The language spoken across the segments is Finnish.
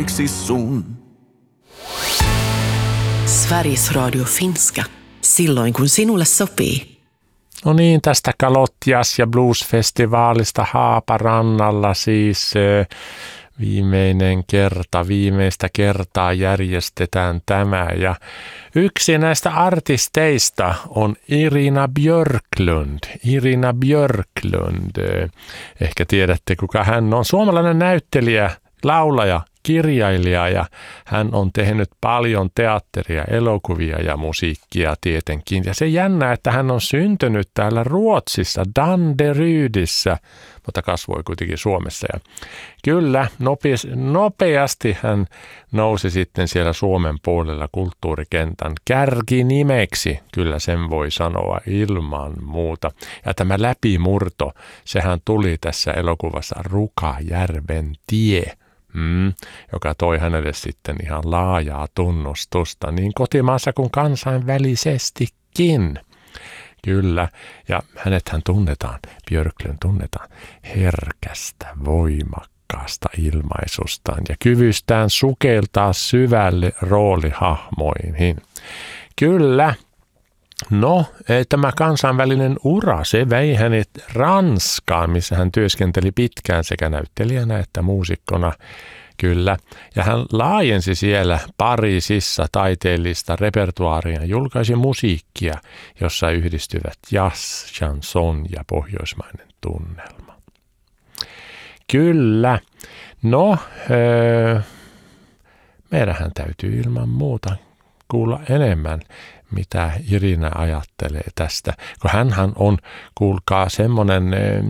puoliksi sun. Sveriges Radio Finska. Silloin kun sinulle sopii. No niin, tästä Kalottias ja Blues-festivaalista Haaparannalla siis viimeistä kertaa järjestetään tämä. Ja yksi näistä artisteista on Irina Björklund. Irina Björklund, ehkä tiedätte kuka hän on. Suomalainen näyttelijä, laulaja, kirjailija ja hän on tehnyt paljon teatteria, elokuvia ja musiikkia tietenkin. Ja se jännä, että hän on syntynyt täällä Ruotsissa, Danderydissä, mutta kasvoi kuitenkin Suomessa. Ja kyllä, nopeasti hän nousi sitten siellä Suomen puolella kulttuurikentän kärkinimeksi. Kyllä sen voi sanoa ilman muuta. Ja tämä läpimurto, sehän tuli tässä elokuvassa Rukajärven tie. Joka toi hänelle sitten ihan laajaa tunnustusta niin kotimaassa kuin kansainvälisestikin. Kyllä, ja hänethän tunnetaan, Björklund tunnetaan herkästä, voimakkaasta ilmaisustaan ja kyvystään sukeltaa syvälle roolihahmoihin. Kyllä. No, tämä kansainvälinen ura, se vei hänet Ranskaan, missä hän työskenteli pitkään sekä näyttelijänä että muusikkona. Kyllä, ja hän laajensi siellä Pariisissa taiteellista repertuaaria ja julkaisi musiikkia, jossa yhdistyvät jazz, chanson ja pohjoismainen tunnelma. Kyllä, no, meidänhän täytyy ilman muuta kuulla enemmän, mitä Irina ajattelee tästä. Kun hänhän on, kuulkaa, semmoinen,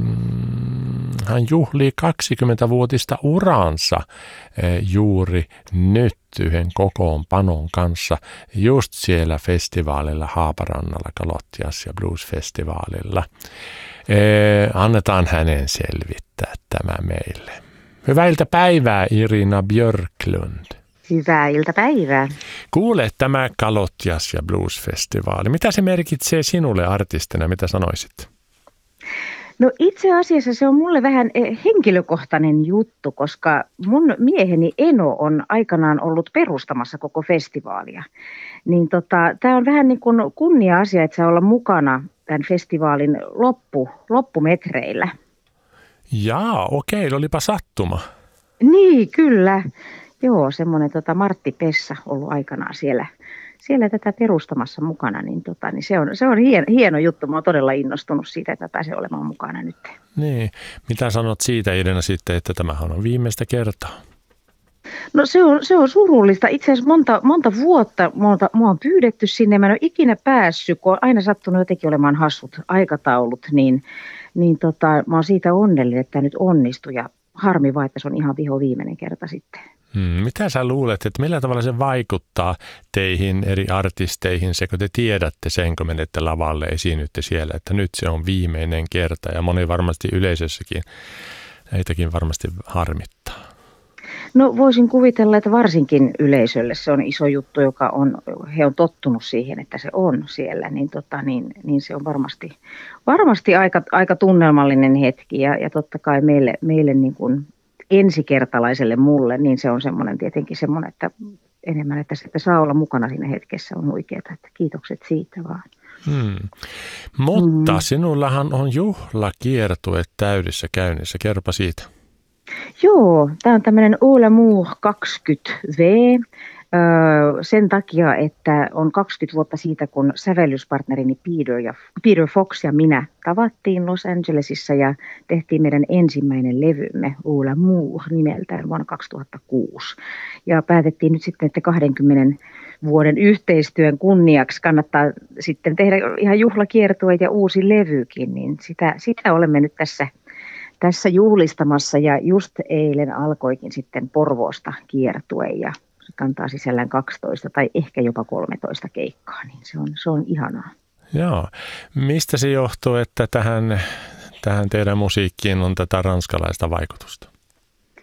hän juhlii 20-vuotista uransa juuri nyt yhden kokoonpanon kanssa just siellä festivaalilla Haaparannalla, Kalottias ja Blues-festivaalilla. Annetaan hänen selvittää tämä meille. Hyvää iltapäivää, Irina Björklund. Hyvää iltapäivää. Kuule tämä Kalottias ja Blues-festivaali. Mitä se merkitsee sinulle artistina? Mitä sanoisit? No itse asiassa se on mulle vähän henkilökohtainen juttu, koska mun mieheni Eno on aikanaan ollut perustamassa koko festivaalia. Niin tämä on vähän niin kuin kunnia-asia, että saa olla mukana tämän festivaalin loppumetreillä. Jaa, okei, olipa sattuma. Niin, kyllä. Joo, semmoinen Martti Pessa ollut aikanaan siellä tätä perustamassa mukana, niin se on hieno juttu. Mä oon todella innostunut siitä, että mä pääsen olemaan mukana nyt. Niin, mitä sanot siitä, Irina, sitten, että tämähän on viimeistä kertaa? No se on surullista. Itse asiassa monta vuotta mua on pyydetty sinne. Mä en ole ikinä päässyt, kun on aina sattunut jotenkin olemaan hassut aikataulut, niin mä oon siitä onnellinen, että tämä nyt onnistui ja harmi vaan, että se on ihan viimeinen kerta sitten. Mitä sä luulet, että millä tavalla se vaikuttaa teihin, eri artisteihin, se kun te tiedätte sen, kun menette lavalle, esiinnytte siellä, että nyt se on viimeinen kerta ja moni varmasti yleisössäkin, heitäkin varmasti harmittaa. No voisin kuvitella, että varsinkin yleisölle se on iso juttu, he on tottunut siihen, että se on siellä, niin se on varmasti aika tunnelmallinen hetki ja totta kai meille niin kuin ensikertalaiselle mulle, niin se on tietenkin semmoinen, että enemmän, että saa olla mukana siinä hetkessä on huikeaa, että kiitokset siitä vaan. Mutta sinullahan on juhlakiertue täydessä käynnissä, kerropa siitä. Joo, tämä on tämmöinen All Amour 20V. Sen takia, että on 20 vuotta siitä, kun sävellyspartnerini Peter Fox ja minä tavattiin Los Angelesissa ja tehtiin meidän ensimmäinen levymme All Amour nimeltään vuonna 2006. Ja päätettiin nyt sitten, että 20 vuoden yhteistyön kunniaksi kannattaa sitten tehdä ihan juhlakiertue ja uusi levykin, niin sitä olemme nyt tässä juhlistamassa ja just eilen alkoikin sitten Porvoosta kiertue ja se kantaa sisällään 12 tai ehkä jopa 13 keikkaa, niin se on ihanaa. Joo. Mistä se johtuu, että tähän teidän musiikkiin on tätä ranskalaista vaikutusta?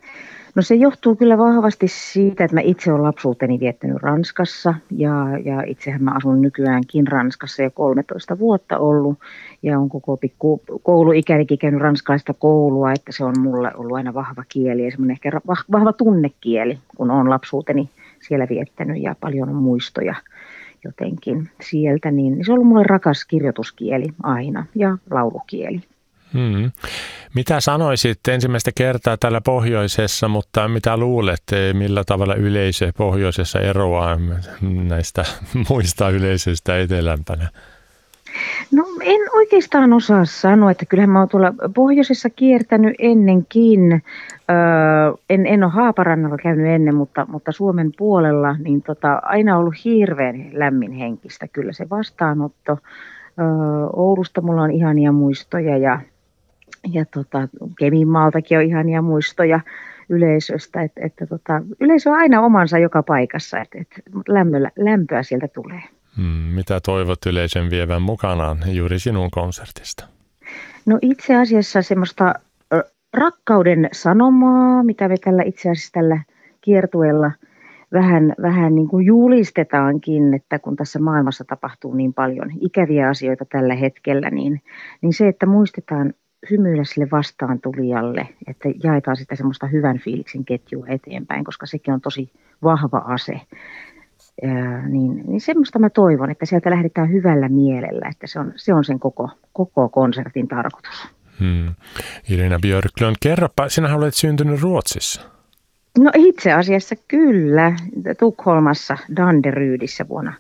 No se johtuu kyllä vahvasti siitä, että mä itse olen lapsuuteni viettänyt Ranskassa ja itsehän mä asun nykyäänkin Ranskassa jo 13 vuotta ollut ja on koko pikku kouluikänikin käynyt ranskalaista koulua, että se on mulle ollut aina vahva kieli ja semmoinen ehkä vahva tunnekieli, kun olen lapsuuteni siellä viettänyt ja paljon on muistoja jotenkin sieltä, niin se on ollut mulle rakas kirjoituskieli aina ja laulukieli. Mitä sanoisit ensimmäistä kertaa täällä pohjoisessa, mutta mitä luulet, millä tavalla yleisö pohjoisessa eroaa näistä muista yleisöistä etelämpänä? No en oikeastaan osaa sanoa, että kyllähän mä oon tuolla pohjoisessa kiertänyt ennenkin. En ole Haaparannalla käynyt ennen, mutta Suomen puolella niin aina ollut hirveän lämmin henkistä kyllä se vastaanotto. Oulusta mulla on ihania muistoja ja Keminmaaltakin on ihania muistoja yleisöstä, että yleisö on aina omansa joka paikassa, että lämpöä sieltä tulee. Mitä toivot yleisön vievän mukanaan juuri sinun konsertista? No itse asiassa semmoista rakkauden sanomaa, mitä me itse asiassa tällä kiertueella vähän niin kuin julistetaankin, että kun tässä maailmassa tapahtuu niin paljon ikäviä asioita tällä hetkellä, niin se, että muistetaan hymyillä sille vastaantulijalle, että jaetaan sitä semmoista hyvän fiiliksen ketjua eteenpäin, koska sekin on tosi vahva ase. Niin semmoista mä toivon, että sieltä lähdetään hyvällä mielellä, että se on sen koko konsertin tarkoitus. Irina Björklund, kerropa, sinähän olet syntynyt Ruotsissa. No itse asiassa kyllä, Tukholmassa, Danderydissä vuonna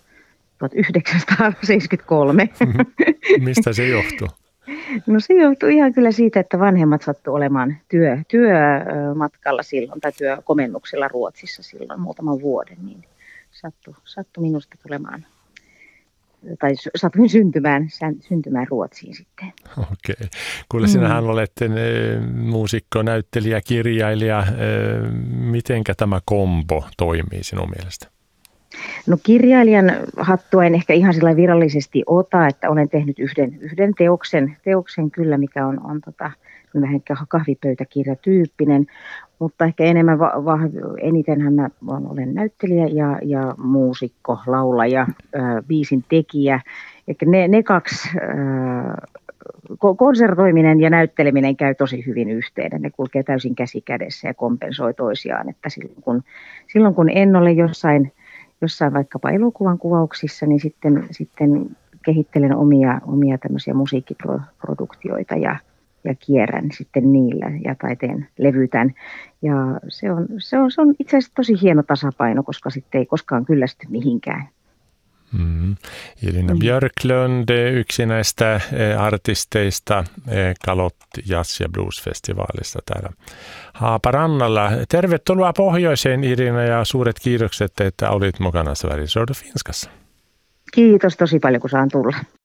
1973. Mistä se johtuu? No se johtuu ihan kyllä siitä, että vanhemmat sattu olemaan työmatkalla silloin tai työkomennuksella Ruotsissa silloin muutaman vuoden, niin sattui minusta tulemaan tai satuin syntymään Ruotsiin sitten. Okei. Kuule, sinähän olet muusikko, näyttelijä, kirjailija. Mitenkä tämä kombo toimii sinun mielestä? No kirjailijan hattua en ehkä ihan sillä virallisesti ota, että olen tehnyt yhden teoksen kyllä, mikä on vähän kahvipöytäkirjatyyppinen, mutta ehkä enemmän enitenhän mä olen näyttelijä ja muusikko, laulaja, biisin tekijä. Eli ne kaksi, konsertoiminen ja näytteleminen käy tosi hyvin yhteen. Ne kulkee täysin käsi kädessä ja kompensoi toisiaan, että silloin kun en ole jossain vaikkapa elokuvan kuvauksissa, niin sitten kehittelen omia tämmöisiä musiikkiproduktioita ja kierrän sitten niillä tai teen levytän. Ja se on itse asiassa tosi hieno tasapaino, koska sitten ei koskaan kyllästy mihinkään. Irina Björklund, yksi näistä artisteista Kalott Jazz- ja Blues-festivaalista täällä Haaparannalla. Tervetuloa pohjoiseen, Irina, ja suuret kiitokset, että olit mukana Sveriges Radio Finskassa. Kiitos tosi paljon, kun saan tulla.